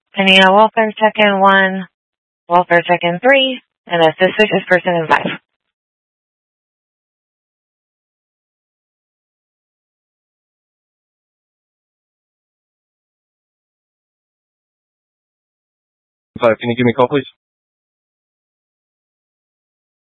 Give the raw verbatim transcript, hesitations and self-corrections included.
I need a welfare check-in one, welfare check-in three, and a suspicious person in five. Five, can you give me a call, please?